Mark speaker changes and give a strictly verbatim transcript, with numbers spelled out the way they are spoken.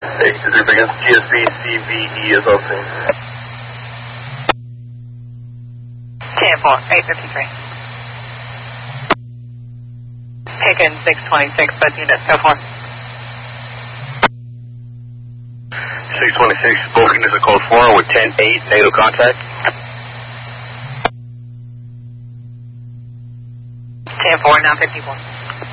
Speaker 1: Hey, is there against G S B C V E is opening.
Speaker 2: ten four, eight fifty-three. Taken six twenty-six, both units, go for.
Speaker 1: six twenty-six, both units are code four with ten eight, negative contact.
Speaker 2: ten four, nine fifty-one.